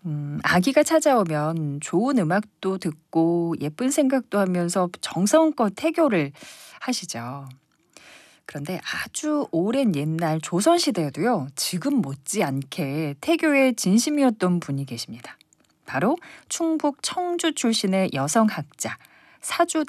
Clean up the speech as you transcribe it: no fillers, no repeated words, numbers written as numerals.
아기가 찾아오면 좋은 음악도 듣고 예쁜 생각도 하면서 정성껏 태교를 하시죠. 그런데 아주 오랜 옛날 조선시대에도요, 지금 못지않게 태교에 진심이었던 분이 계십니다. 바로 충북 청주 출신의 여성학자 사주